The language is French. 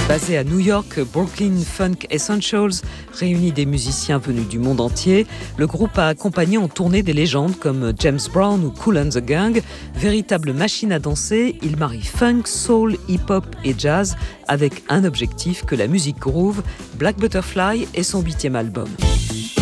Basé à New York, Brooklyn Funk Essentials réunit des musiciens venus du monde entier. Le groupe a accompagné en tournée des légendes comme James Brown ou Kool and the Gang. Véritable machine à danser, il marie funk, soul, hip-hop et jazz avec un objectif, que la musique groove. Black Butterfly est son 8e album.